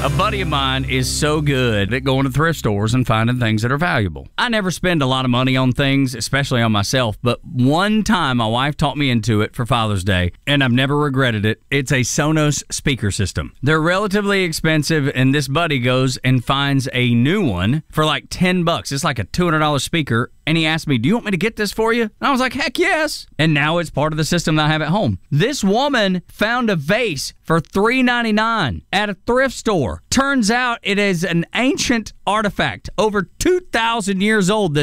A buddy of mine is so good at going to thrift stores and finding things that are valuable. I never spend a lot of money on things, especially on myself, but one time my wife talked me into it for Father's Day, and I've never regretted it. It's a Sonos speaker system. They're relatively expensive, and this buddy goes and finds a new one for like $10. It's like a $200 speaker, and he asked me, do you want me to get this for you? And I was like, heck yes. And now it's part of the system that I have at home. This woman found a vase for $3.99 at a thrift store. Turns out it is an ancient artifact, over 2,000 years old.